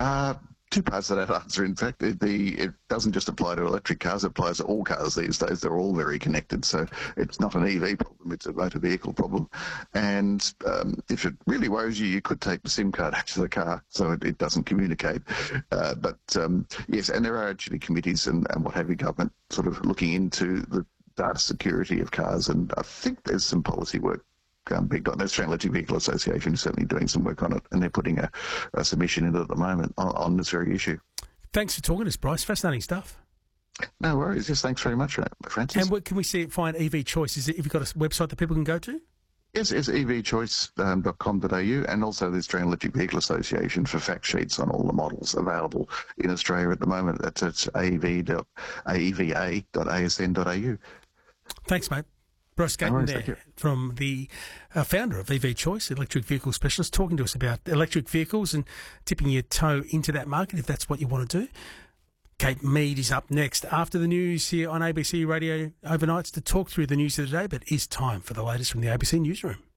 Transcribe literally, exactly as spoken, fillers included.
Uh, two parts of that answer. In fact, it, the it doesn't just apply to electric cars; it applies to all cars these days. They're all very connected, so it's not an E V problem; it's a motor vehicle problem. And um, if it really worries you, you could take the SIM card out of the car so it, it doesn't communicate. Uh, but um, yes, and there are actually committees and, and what have you, government sort of looking into the data security of cars, and I think there's some policy work Um, big dot. The Australian Electric Vehicle Association is certainly doing some work on it, and they're putting a, a submission in at the moment on, on this very issue. Thanks for talking to us, Bryce. Fascinating stuff. No worries. Yes, thanks very much, Francis. And where can we see find E V Choice? Is it, have you got a website that people can go to? Yes, it's e v choice dot com dot a u, and also the Australian Electric Vehicle Association for fact sheets on all the models available in Australia at the moment. That's it's a e v dot a v a dot a s n dot a u. Thanks, mate. Bryce Gayton No there, from the uh, founder of E V Choice, electric vehicle specialist, talking to us about electric vehicles and tipping your toe into that market if that's what you want to do. Kate Mead is up next after the news here on A B C Radio Overnights to talk through the news of the day, but it's time for the latest from the A B C Newsroom.